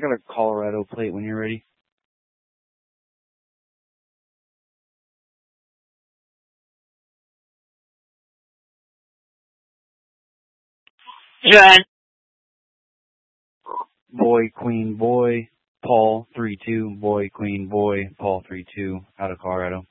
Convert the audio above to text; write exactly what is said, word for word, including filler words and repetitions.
I got a Colorado plate when you're ready. John. Boy, Queen, Boy, Paul, three two, Boy, Queen, Boy, Paul, three two, out of Colorado.